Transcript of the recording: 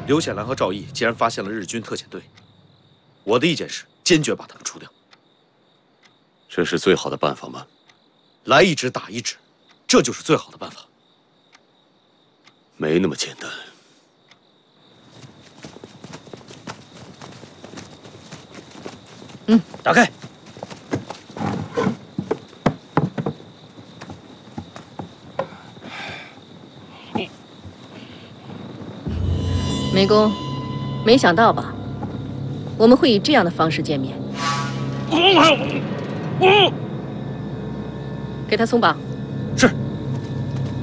刘显兰和赵毅既然发现了日军特遣队，我的意见是坚决把他们除掉。 这是最好的办法吗？ 来一支打一支，这就是最好的办法。 没那么简单。 打开。 梅公，没想到吧？我们会以这样的方式见面。给他松绑。